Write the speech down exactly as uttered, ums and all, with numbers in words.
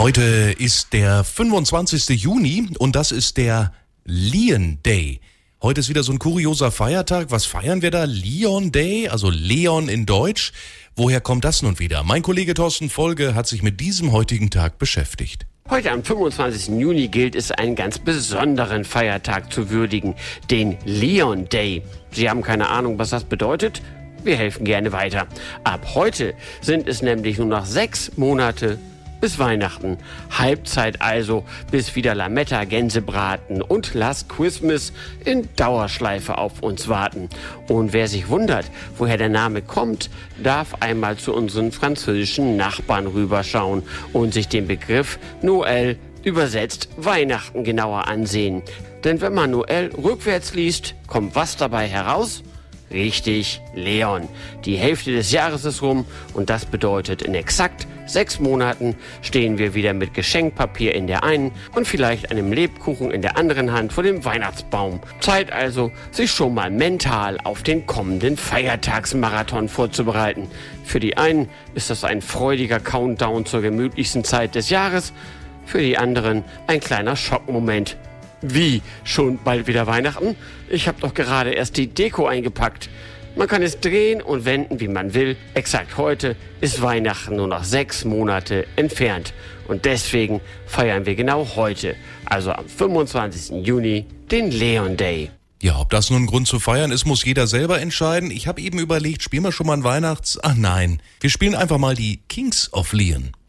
Heute ist der fünfundzwanzigste Juni und das ist der Leon Day. Heute ist wieder so ein kurioser Feiertag. Was feiern wir da? Leon Day, also Leon in Deutsch. Woher kommt das nun wieder? Mein Kollege Thorsten Folge hat sich mit diesem heutigen Tag beschäftigt. Heute am fünfundzwanzigsten Juni gilt es, einen ganz besonderen Feiertag zu würdigen, den Leon Day. Sie haben keine Ahnung, was das bedeutet? Wir helfen gerne weiter. Ab heute sind es nämlich nur noch sechs Monate bis Weihnachten. Halbzeit also, bis wieder Lametta, Gänsebraten und Last Christmas in Dauerschleife auf uns warten. Und wer sich wundert, woher der Name kommt, darf einmal zu unseren französischen Nachbarn rüberschauen und sich den Begriff Noël, übersetzt Weihnachten, genauer ansehen. Denn wenn man Noël rückwärts liest, kommt was dabei heraus? Richtig, Leon. Die Hälfte des Jahres ist rum und das bedeutet, in exakt sechs Monaten stehen wir wieder mit Geschenkpapier in der einen und vielleicht einem Lebkuchen in der anderen Hand vor dem Weihnachtsbaum. Zeit also, sich schon mal mental auf den kommenden Feiertagsmarathon vorzubereiten. Für die einen ist das ein freudiger Countdown zur gemütlichsten Zeit des Jahres, für die anderen ein kleiner Schockmoment. Wie? Schon bald wieder Weihnachten? Ich habe doch gerade erst die Deko eingepackt. Man kann es drehen und wenden, wie man will. Exakt heute ist Weihnachten nur noch sechs Monate entfernt. Und deswegen feiern wir genau heute, also am fünfundzwanzigsten Juni, den Leon Day. Ja, ob das nun ein Grund zu feiern ist, muss jeder selber entscheiden. Ich habe eben überlegt, spielen wir schon mal ein Weihnachts... Ach nein, wir spielen einfach mal die Kings of Leon.